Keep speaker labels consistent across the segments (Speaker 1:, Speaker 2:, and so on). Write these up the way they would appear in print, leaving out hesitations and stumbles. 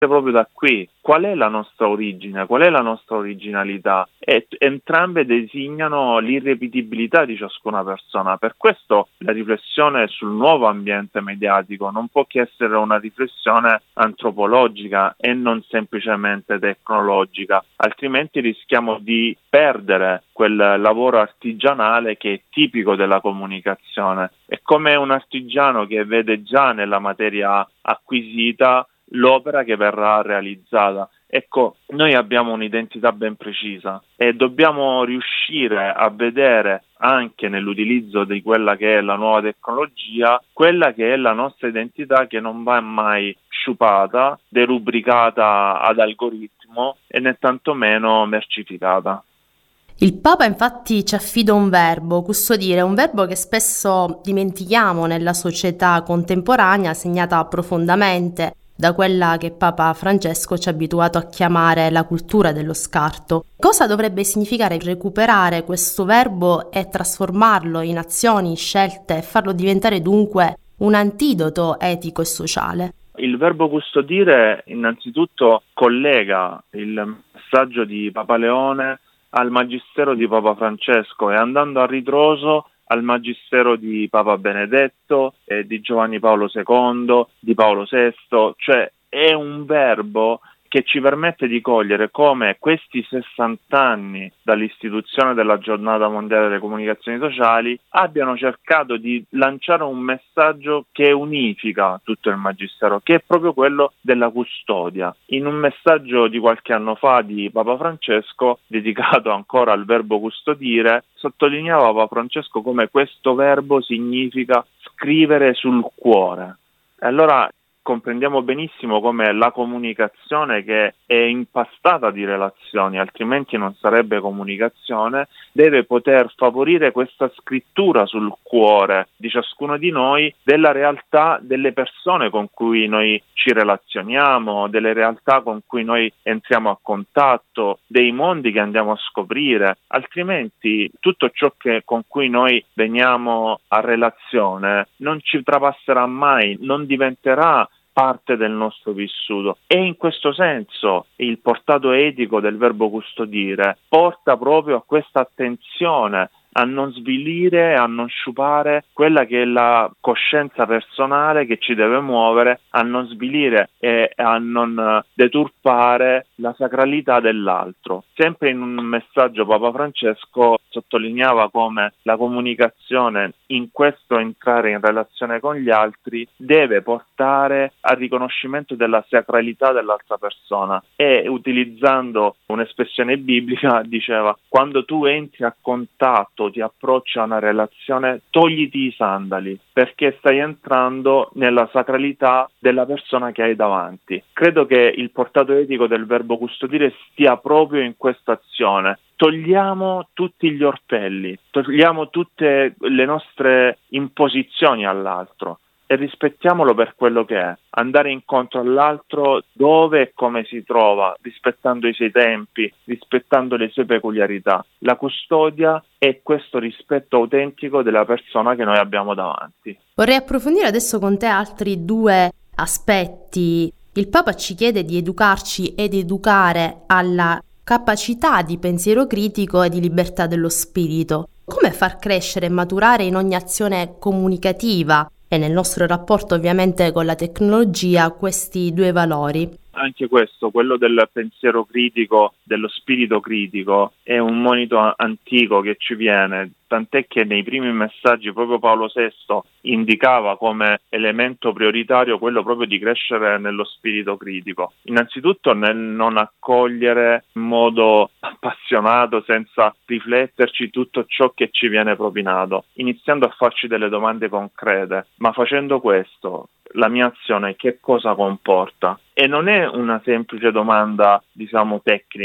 Speaker 1: proprio da qui. Qual è la nostra origine? Qual è la nostra originalità? E entrambe designano l'irripetibilità di ciascuna persona. Per questo la riflessione sul nuovo ambiente mediatico non può che essere una riflessione antropologica e non semplicemente tecnologica, altrimenti rischiamo di perdere quel lavoro artigianale che è tipico della comunicazione. È come un artigiano che vede già nella materia acquisita l'opera che verrà realizzata. Ecco, noi abbiamo un'identità ben precisa e dobbiamo riuscire a vedere anche nell'utilizzo di quella che è la nuova tecnologia, quella che è la nostra identità, che non va mai sciupata, derubricata ad algoritmo e né tantomeno mercificata.
Speaker 2: Il Papa infatti ci affida un verbo, custodire, un verbo che spesso dimentichiamo nella società contemporanea, segnata profondamente da quella che Papa Francesco ci ha abituato a chiamare la cultura dello scarto. Cosa dovrebbe significare recuperare questo verbo e trasformarlo in azioni, scelte e farlo diventare dunque un antidoto etico e sociale?
Speaker 1: Il verbo custodire innanzitutto collega il messaggio di Papa Leone al magistero di Papa Francesco e, andando a ritroso, al magistero di Papa Benedetto, di Giovanni Paolo II, di Paolo VI, cioè è un verbo che ci permette di cogliere come questi 60 anni dall'istituzione della Giornata Mondiale delle Comunicazioni Sociali abbiano cercato di lanciare un messaggio che unifica tutto il Magistero, che è proprio quello della custodia. In un messaggio di qualche anno fa di Papa Francesco, dedicato ancora al verbo custodire, sottolineava Papa Francesco come questo verbo significa scrivere sul cuore. E allora comprendiamo benissimo come la comunicazione, che è impastata di relazioni, altrimenti non sarebbe comunicazione, deve poter favorire questa scrittura sul cuore di ciascuno di noi della realtà delle persone con cui noi ci relazioniamo, delle realtà con cui noi entriamo a contatto, dei mondi che andiamo a scoprire. Altrimenti tutto ciò con cui noi veniamo a relazione non ci trapasserà mai, non diventerà parte del nostro vissuto. E in questo senso il portato etico del verbo custodire porta proprio a questa attenzione a non svilire, a non sciupare quella che è la coscienza personale che ci deve muovere, a non svilire e a non deturpare la sacralità dell'altro. Sempre in un messaggio Papa Francesco sottolineava come la comunicazione, in questo entrare in relazione con gli altri, deve portare al riconoscimento della sacralità dell'altra persona, e utilizzando un'espressione biblica diceva: quando tu entri a contatto, ti approcci a una relazione, togliti i sandali, perché stai entrando nella sacralità della persona che hai davanti. Credo che il portato etico del verbo custodire stia proprio in questa azione. Togliamo tutti gli orpelli, togliamo tutte le nostre imposizioni all'altro e rispettiamolo per quello che è. Andare incontro all'altro dove e come si trova, rispettando i suoi tempi, rispettando le sue peculiarità. La custodia è questo rispetto autentico della persona che noi abbiamo davanti.
Speaker 2: Vorrei approfondire adesso con te altri due aspetti. Il Papa ci chiede di educarci ed educare alla capacità di pensiero critico e di libertà dello spirito. Come far crescere e maturare in ogni azione comunicativa e nel nostro rapporto ovviamente con la tecnologia questi due valori?
Speaker 1: Anche questo, quello del pensiero critico, dello spirito critico, è un monito antico che ci viene, tant'è che nei primi messaggi proprio Paolo VI indicava come elemento prioritario quello proprio di crescere nello spirito critico. Innanzitutto nel non accogliere in modo appassionato, senza rifletterci, tutto ciò che ci viene propinato, iniziando a farci delle domande concrete. Ma facendo questo, la mia azione che cosa comporta? E non è una semplice domanda, tecnica,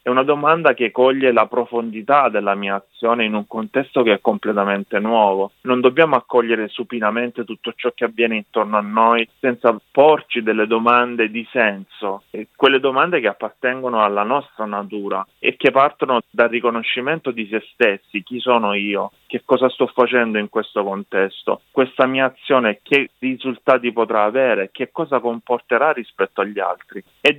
Speaker 1: È una domanda che coglie la profondità della mia azione in un contesto che è completamente nuovo. Non dobbiamo accogliere supinamente tutto ciò che avviene intorno a noi senza porci delle domande di senso, quelle domande che appartengono alla nostra natura e che partono dal riconoscimento di se stessi. Chi sono io? Che cosa sto facendo in questo contesto? Questa mia azione che risultati potrà avere? Che cosa comporterà rispetto agli altri? E